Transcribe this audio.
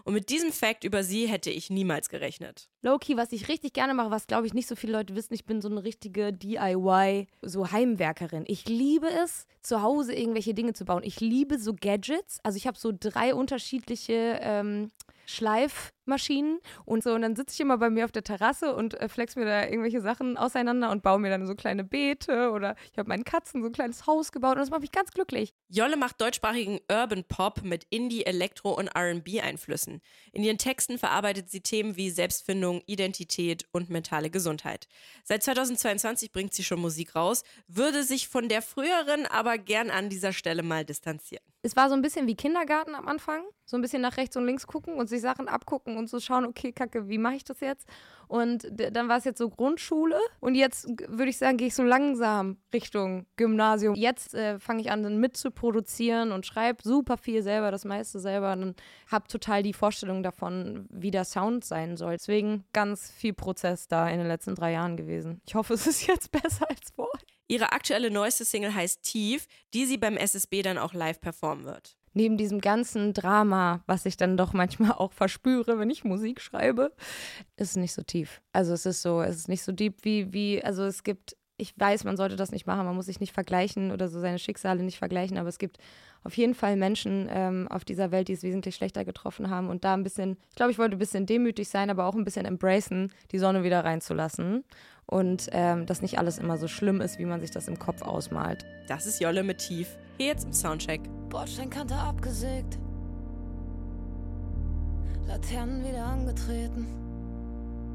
Und mit diesem Fact über sie hätte ich niemals gerechnet. Low-key, was ich richtig gerne mache, was glaube ich nicht so viele Leute wissen, ich bin so eine richtige DIY, so Heimwerkerin. Ich liebe es, zu Hause irgendwelche Dinge zu bauen. Ich liebe so Gadgets. Also ich habe so 3 unterschiedliche Schleifmaschinen und so. Und dann sitze ich immer bei mir auf der Terrasse und flex mir da irgendwelche Sachen auseinander und baue mir dann so kleine Beete oder ich habe meinen Katzen so ein kleines Haus gebaut und das macht mich ganz glücklich. Jolle macht deutschsprachigen Urban Pop mit Indie, Elektro und R&B-Einflüssen. In ihren Texten verarbeitet sie Themen wie Selbstfindung, Identität und mentale Gesundheit. Seit 2022 bringt sie schon Musik raus, würde sich von der früheren aber gern an dieser Stelle mal distanzieren. Es war so ein bisschen wie Kindergarten am Anfang, so ein bisschen nach rechts und links gucken und sich Sachen abgucken und so schauen, okay, kacke, wie mache ich das jetzt? Und dann war es jetzt so Grundschule und jetzt würde ich sagen, gehe ich so langsam Richtung Gymnasium. Jetzt fange ich an, dann mitzuproduzieren und schreibe super viel selber, das meiste selber und habe total die Vorstellung davon, wie der Sound sein soll. Deswegen ganz viel Prozess da in den letzten 3 Jahren gewesen. Ich hoffe, es ist jetzt besser als vorher. Ihre aktuelle neueste Single heißt Tief, die sie beim SSB dann auch live performen wird. Neben diesem ganzen Drama, was ich dann doch manchmal auch verspüre, wenn ich Musik schreibe, ist es nicht so tief. Also es ist nicht so deep also es gibt, ich weiß, man sollte das nicht machen, man muss sich nicht vergleichen oder so seine Schicksale nicht vergleichen, aber es gibt auf jeden Fall Menschen auf dieser Welt, die es wesentlich schlechter getroffen haben und da ein bisschen, ich glaube, ich wollte ein bisschen demütig sein, aber auch ein bisschen embracen, die Sonne wieder reinzulassen und dass nicht alles immer so schlimm ist, wie man sich das im Kopf ausmalt. Das ist Jolle mit Tief, hier jetzt im Soundcheck. Bordsteinkante abgesägt, Laternen wieder angetreten.